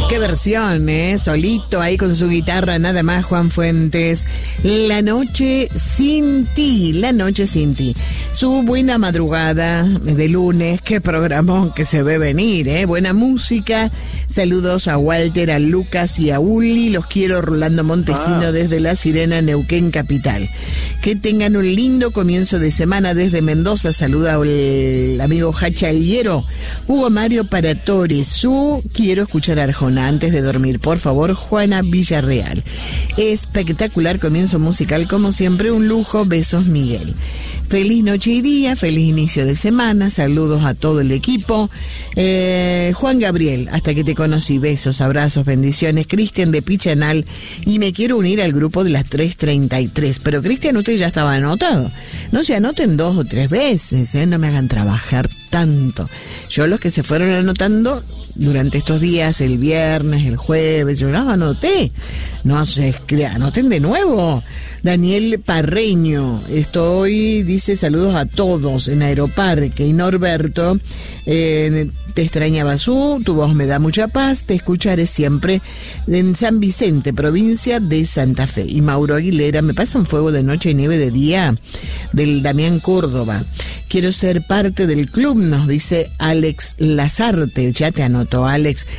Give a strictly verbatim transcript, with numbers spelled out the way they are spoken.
Qué versión, ¿eh? Solito ahí con su guitarra, nada más, Juan Fuentes. La noche sin ti, la noche sin ti. Su buena madrugada de lunes, qué programón que se ve venir, ¿eh? Buena música. Saludos a Walter, a Lucas y a Uli. Los quiero, Rolando Montesino, ah. desde La Sirena, Neuquén Capital. Que tengan un lindo comienzo de semana desde Mendoza. Saluda al amigo Hacha Higuero. Hugo Mario Paratore. Su quiero escuchar a Arjona antes de dormir, por favor. Juana Villarreal. Espectacular comienzo musical, como siempre, un lujo. Besos, Miguel. Feliz noche y día, feliz inicio de semana, saludos a todo el equipo. Eh, Juan Gabriel, hasta que te conocí, besos, abrazos, bendiciones. Cristian de Pichanal, y me quiero unir al grupo de las tres treinta y tres. Pero Cristian, usted ya estaba anotado. No se anoten dos o tres veces, ¿eh? No me hagan trabajar tanto. Yo, los que se fueron anotando durante estos días, el viernes, el jueves, yo no anoté. No se anoten de nuevo. Daniel Parreño, estoy, dice, saludos a todos en Aeroparque. Y Norberto, eh, te extrañaba su, tu voz me da mucha paz, te escucharé siempre en San Vicente, provincia de Santa Fe. Y Mauro Aguilera, me pasan fuego de noche y nieve de día, del Damián Córdoba. Quiero ser parte del club, nos dice Alex Lazarte. Ya te anotó, Alex.